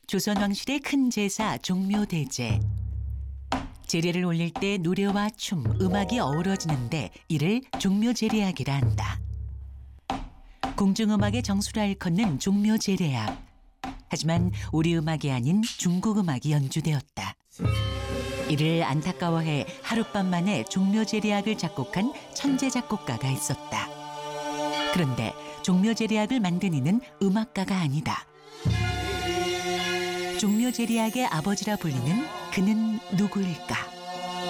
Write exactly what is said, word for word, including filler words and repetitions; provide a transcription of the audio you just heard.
조선 왕실의 큰 제사 종묘대제. 제례를 올릴 때 노래와 춤, 음악이 어우러지는데 이를 종묘제례악이라 한다. 궁중음악의 정수를 일컫는 종묘제례악. 하지만 우리 음악이 아닌 중국 음악이 연주되었다. 이를 안타까워해 하룻밤 만에 종묘제례악을 작곡한 천재 작곡가가 있었다. 그런데 종묘제례악을 만든 이는 음악가가 아니다. 종묘제례악의 아버지라 불리는 그는 누구일까?